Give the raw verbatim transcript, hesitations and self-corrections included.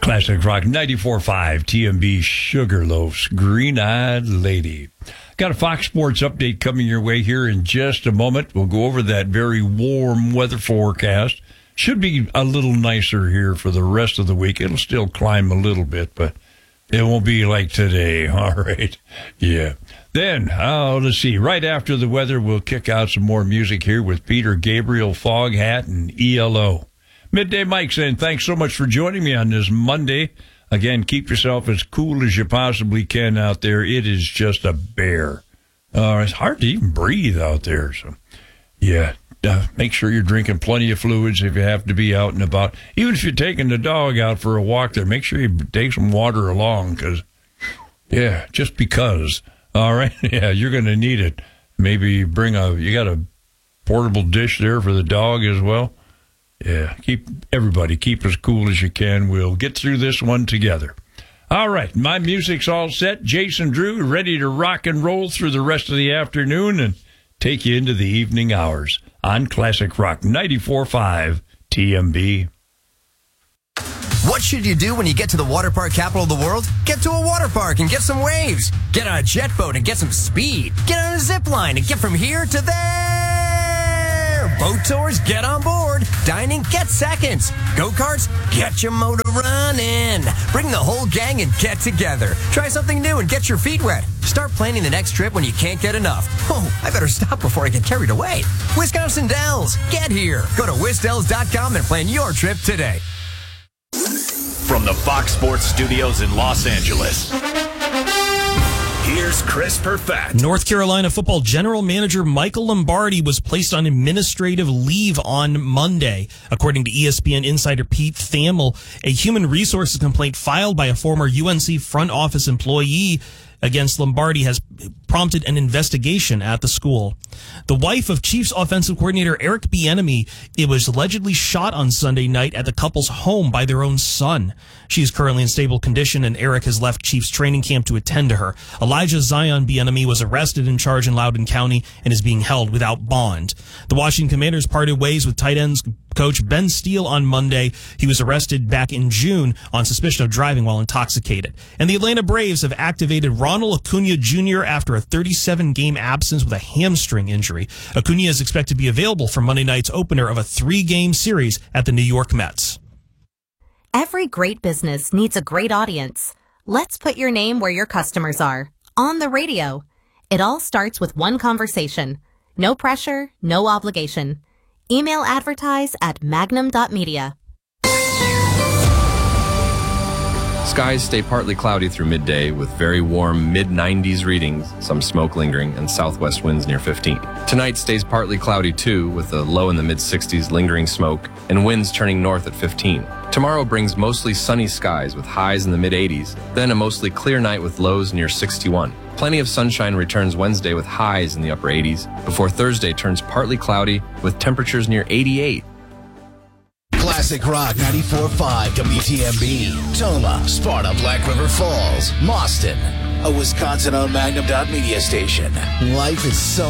Classic Rock ninety-four point five, T M B Sugarloaf's Green-Eyed Lady. Got a Fox Sports update coming your way here in just a moment. We'll go over that very warm weather forecast. Should be a little nicer here for the rest of the week. It'll still climb a little bit, but it won't be like today. All right. Yeah. Then, oh, let's see. Right after the weather, we'll kick out some more music here with Peter Gabriel, Foghat, and E L O. Midday Mike saying thanks so much for joining me on this Monday. Again, keep yourself as cool as you possibly can out there. It is just a bear. Uh, it's hard to even breathe out there. So, yeah, uh, make sure you're drinking plenty of fluids if you have to be out and about. Even if you're taking the dog out for a walk there, make sure you take some water along because, yeah, just because. All right, yeah, you're going to need it. Maybe bring a, you got a portable dish there for the dog as well. Yeah, keep everybody, keep as cool as you can. We'll get through this one together. All right, my music's all set. Jason Drew, ready to rock and roll through the rest of the afternoon and take you into the evening hours on Classic Rock ninety-four point five T M B. What should you do when you get to the water park capital of the world? Get to a water park and get some waves. Get on a jet boat and get some speed. Get on a zip line and get from here to there. Boat tours, get on board. Dining, get seconds. Go-karts, get your motor running. Bring the whole gang and get together. Try something new and get your feet wet. Start planning the next trip when you can't get enough. Oh, I better stop before I get carried away. Wisconsin Dells, get here. Go to wisdells dot com and plan your trip today. From the Fox Sports Studios in Los Angeles, here's Chris Perfett. North Carolina football general manager Michael Lombardi was placed on administrative leave on Monday. According to E S P N insider Pete Thamel, a human resources complaint filed by a former U N C front office employee against Lombardi has prompted an investigation at the school. The wife of Chiefs offensive coordinator Eric Bieniemy, it was allegedly shot on Sunday night at the couple's home by their own son. She is currently in stable condition, and Eric has left Chiefs training camp to attend to her. Elijah Zion Bieniemy was arrested and charged in Loudoun County and is being held without bond. The Washington Commanders parted ways with tight ends coach Ben Steele on Monday. He was arrested back in June on suspicion of driving while intoxicated. And the Atlanta Braves have activated Ronald Acuna Junior after a thirty-seven game absence with a hamstring injury. Acuna is expected to be available for Monday night's opener of a three-game series at the New York Mets. Every great business needs a great audience. Let's put your name where your customers are. On the radio. It all starts with one conversation. No pressure, no obligation. Email advertise at magnum dot media. Skies stay partly cloudy through midday with very warm mid nineties readings, some smoke lingering, and southwest winds near fifteen. Tonight stays partly cloudy too with a low in the mid sixties, lingering smoke, and winds turning north at fifteen. Tomorrow brings mostly sunny skies with highs in the mid eighties, then a mostly clear night with lows near sixty-one. Plenty of sunshine returns Wednesday with highs in the upper eighties, before Thursday turns partly cloudy with temperatures near eighty-eight. Classic Rock ninety-four point five W T M B, Toma, Sparta, Black River Falls, Mauston, a Wisconsin-owned Magnum dot media station. Life is so